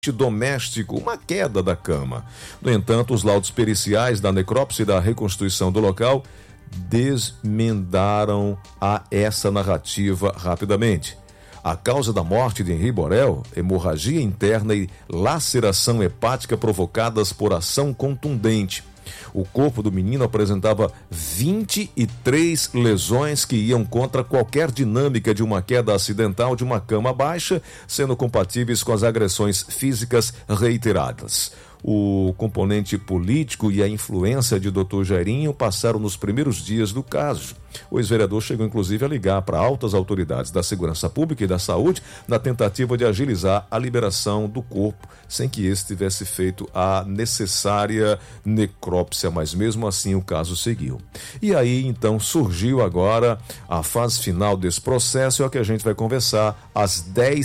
doméstico, uma queda da cama. No entanto, os laudos periciais da necrópsia e da reconstituição do local desmendaram essa narrativa rapidamente. A causa da morte de Henri Borel, hemorragia interna e laceração hepática provocadas por ação contundente. O corpo do menino apresentava 23 lesões que iam contra qualquer dinâmica de uma queda acidental de uma cama baixa, sendo compatíveis com as agressões físicas reiteradas. O componente político e a influência de Dr. Jairinho passaram nos primeiros dias do caso. O ex-vereador chegou inclusive a ligar para altas autoridades da segurança pública e da saúde na tentativa de agilizar a liberação do corpo, sem que esse tivesse feito a necessária necrópsia, mas mesmo assim o caso seguiu. E aí então surgiu agora a fase final desse processo, é o que a gente vai conversar às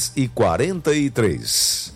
10h43.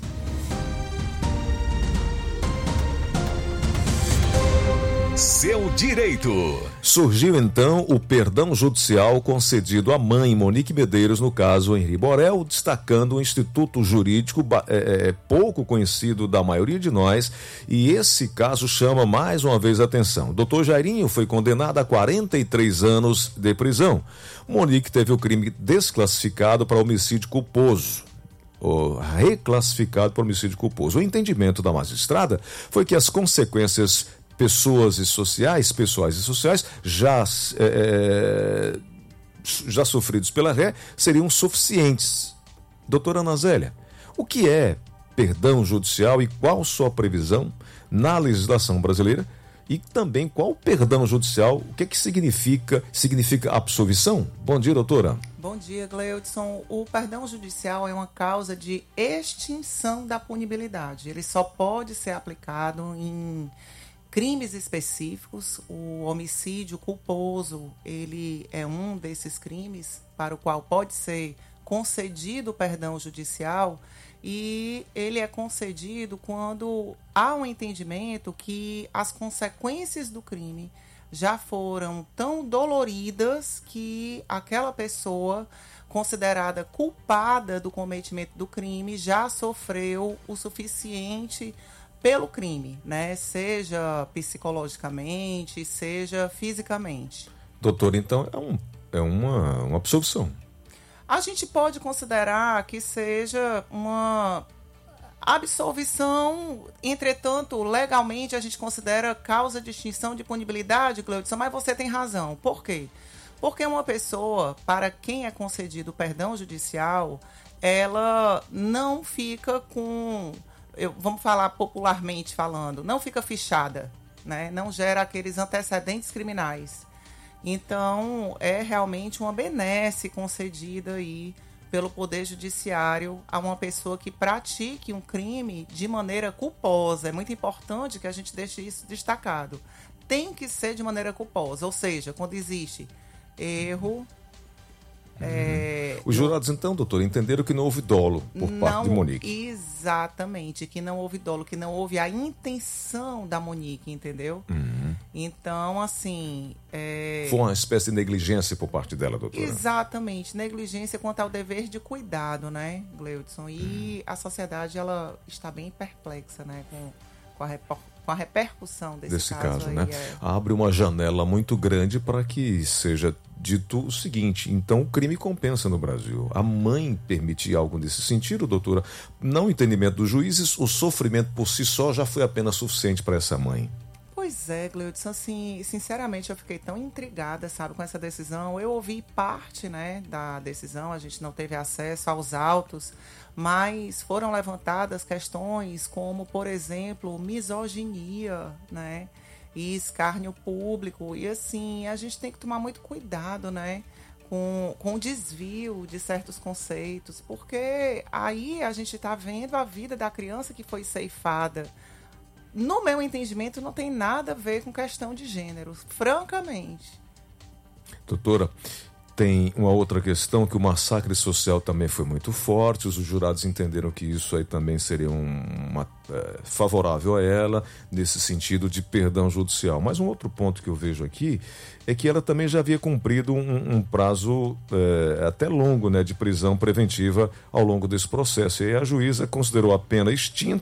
Seu direito. Surgiu então o perdão judicial concedido à mãe Monique Medeiros, no caso Henri Borel, destacando um instituto jurídico pouco conhecido da maioria de nós, e esse caso chama mais uma vez a atenção. Dr. Jairinho foi condenado a 43 anos de prisão. Monique teve o crime desclassificado para homicídio culposo. Reclassificado para homicídio culposo. O entendimento da magistrada foi que as consequências pessoais e sociais, já sofridos pela ré, seriam suficientes. Doutora Ana Zélia, o que é perdão judicial e qual sua previsão na legislação brasileira? E também qual o perdão judicial, o que significa? Significa absolvição? Bom dia, doutora. Bom dia, Gleudson. O perdão judicial é uma causa de extinção da punibilidade. Ele só pode ser aplicado em crimes específicos. O homicídio culposo, ele é um desses crimes para o qual pode ser concedido o perdão judicial, e ele é concedido quando há um entendimento que as consequências do crime já foram tão doloridas que aquela pessoa considerada culpada do cometimento do crime já sofreu o suficiente pelo crime, né? Seja psicologicamente, seja fisicamente. Doutor, então é uma absolvição. A gente pode considerar que seja uma absolvição, entretanto, legalmente a gente considera causa de extinção de punibilidade, Gleudson, mas você tem razão. Por quê? Porque uma pessoa, para quem é concedido o perdão judicial, ela não fica com... vamos falar popularmente falando, não fica fichada, né? Não gera aqueles antecedentes criminais. Então, é realmente uma benesse concedida aí pelo Poder Judiciário a uma pessoa que pratique um crime de maneira culposa. É muito importante que a gente deixe isso destacado. Tem que ser de maneira culposa, ou seja, quando existe erro... Os jurados, então, doutor, entenderam que não houve dolo por parte de Monique. Exatamente, que não houve dolo, que não houve a intenção da Monique, entendeu? Então, assim... Foi uma espécie de negligência por parte dela, doutora? Exatamente, negligência quanto ao dever de cuidado, né, Gleudson? E a sociedade, ela está bem perplexa, né, com a repercussão desse caso aí, né? Abre uma janela muito grande para que seja dito o seguinte: então o crime compensa no Brasil. A mãe permitir algo nesse sentido, doutora? Não entendimento dos juízes, o sofrimento por si só já foi apenas suficiente para essa mãe. Pois é, Gleudson, assim, sinceramente eu fiquei tão intrigada, sabe, com essa decisão. Eu ouvi parte, né, da decisão, a gente não teve acesso aos autos, mas foram levantadas questões como, por exemplo, misoginia, né, e escárnio público. E assim, a gente tem que tomar muito cuidado, né, com o desvio de certos conceitos, porque aí a gente está vendo a vida da criança que foi ceifada. No meu entendimento, não tem nada a ver com questão de gênero, francamente. Doutora, tem uma outra questão, que o massacre social também foi muito forte, os jurados entenderam que isso aí também seria favorável a ela, nesse sentido de perdão judicial. Mas um outro ponto que eu vejo aqui é que ela também já havia cumprido um prazo até longo, né, de prisão preventiva ao longo desse processo. E aí a juíza considerou a pena extinta